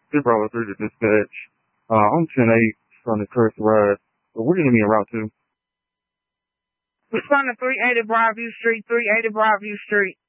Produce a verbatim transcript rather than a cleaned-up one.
Good Bravo three to dispatch. Uh, I'm ten eight from the Curse Ride. But where do you need me en route to? Respond to three eighty Broadview Street, three eighty Broadview Street.